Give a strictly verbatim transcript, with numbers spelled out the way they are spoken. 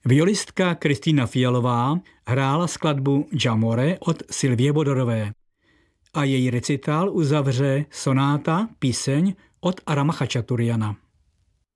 Violistka Kristýna Fialová hrála skladbu J'amore od Sylvie Bodorové a její recitál uzavře sonáta, píseň od Arama Chačaturiana.